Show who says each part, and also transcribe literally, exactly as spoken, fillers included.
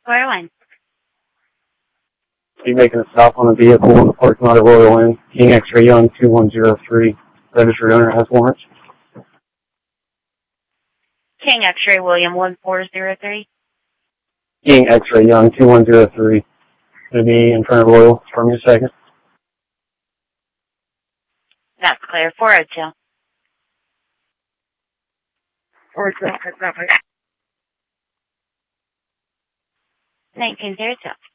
Speaker 1: four one.
Speaker 2: Be making a stop on a vehicle in the parking lot of Royal Inn. King X-Ray Young two one zero three. Registered owner has warrants.
Speaker 1: King X-Ray William one four zero three.
Speaker 2: King X-Ray Young two one zero three. Going to be in front of Royal for me a second.
Speaker 1: That's clear. four oh two.
Speaker 2: four oh two.
Speaker 1: nineteen zero two.